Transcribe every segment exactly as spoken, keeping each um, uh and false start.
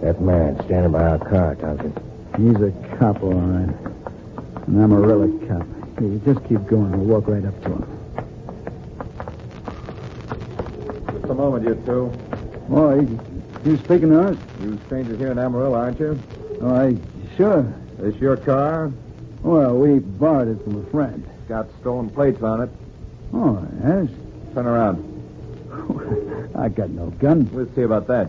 That man standing by our car, Thompson. He's a cop, all right. An Amarillo cop. Here, you just keep going. We'll walk right up to him. Just a moment, you two. Oh, you, you speaking to us? You strangers here in Amarillo, aren't you? Oh, I, sure. This your car? Well, we borrowed it from a friend. It's got stolen plates on it. Oh, yes? Turn around. I got no gun. We'll see about that.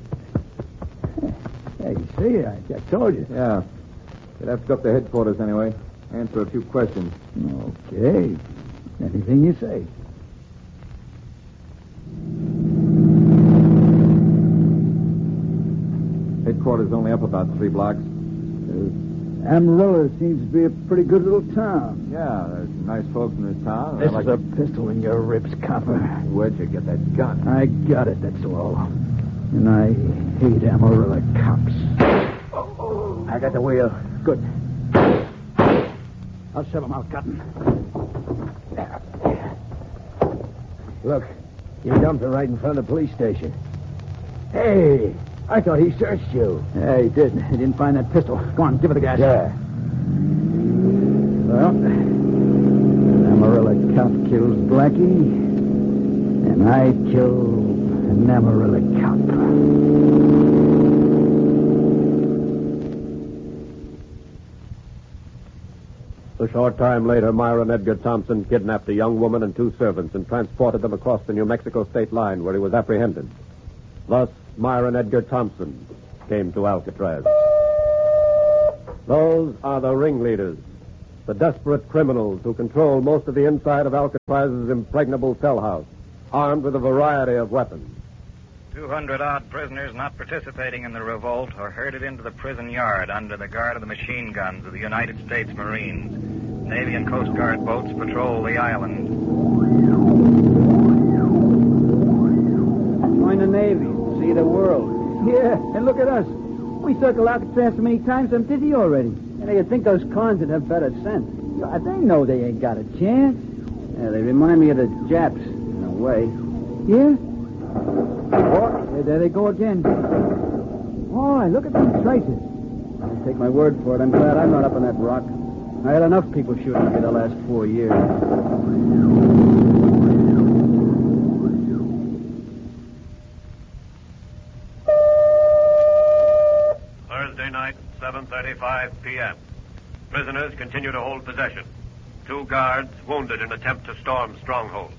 Hey, see, I, I told you. Yeah. You'd have to go up to headquarters anyway. Answer a few questions. Okay. Anything you say. Headquarters only up about three blocks. Uh, Amarillo seems to be a pretty good little town. Yeah, there's some nice folks in this town. This like is a pistol in your ribs, copper. Where'd you get that gun? I got it, that's all. And I hate Amarillo cops. Oh, I got the wheel. Good. I'll shove him out, Cotton. Look, you dumped it right in front of the police station. Hey, I thought he searched you. Yeah, he did. He didn't find that pistol. Go on, give it a gas. Yeah. Well, an Amarillo cop kills Blackie, and I kill an Amarillo cop. A short time later, Myron Edgar Thompson kidnapped a young woman and two servants and transported them across the New Mexico state line where he was apprehended. Thus, Myron Edgar Thompson came to Alcatraz. Those are the ringleaders, the desperate criminals who control most of the inside of Alcatraz's impregnable cell house, armed with a variety of weapons. Two hundred odd prisoners not participating in the revolt are herded into the prison yard under the guard of the machine guns of the United States Marines. Navy and Coast Guard boats patrol the island. Join the Navy. See the world. Yeah, and look at us. We circled Alcatraz so many times, I'm dizzy already. And you'd think those cons would have better sense. God, they know they ain't got a chance. Yeah, they remind me of the Japs, in a way. Yeah? Oh, yeah, there they go again. Oh, look at these traces. I'll take my word for it. I'm glad I'm not up on that rock. I had enough people shooting at me the last four years. Thursday night, seven thirty-five p.m. Prisoners continue to hold possession. Two guards wounded in attempt to storm stronghold.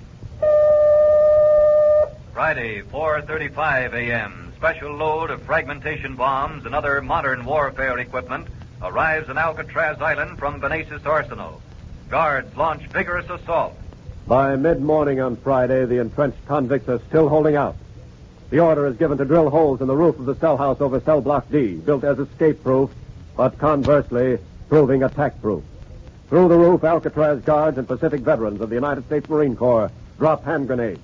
Friday, four thirty-five a.m. Special load of fragmentation bombs and other modern warfare equipment arrives in Alcatraz Island from Benaces Arsenal. Guards launch vigorous assault. By mid-morning on Friday, the entrenched convicts are still holding out. The order is given to drill holes in the roof of the cell house over cell block D, built as escape-proof, but conversely, proving attack-proof. Through the roof, Alcatraz guards and Pacific veterans of the United States Marine Corps drop hand grenades.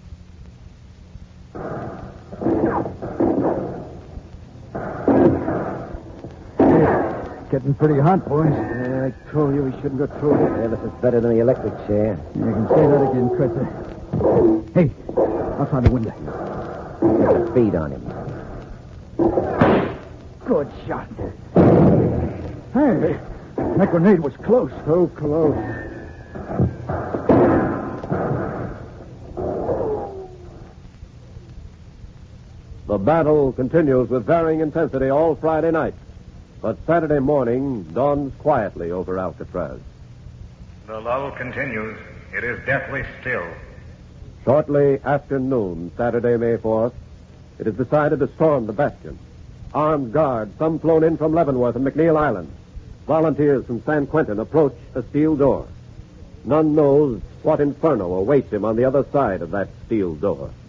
Getting pretty hot, boys. Yeah, I told you we shouldn't go through it. Yeah, this is better than the electric chair. You can say that again, Crutcher. Hey, outside the window. Get the feet on him. Good shot. Hey, that grenade was close. So close. The battle continues with varying intensity all Friday night. But Saturday morning dawns quietly over Alcatraz. The lull continues. It is deathly still. Shortly after noon, Saturday, May fourth, it is decided to storm the bastion. Armed guards, some flown in from Leavenworth and McNeil Island. Volunteers from San Quentin approach a steel door. None knows what inferno awaits him on the other side of that steel door.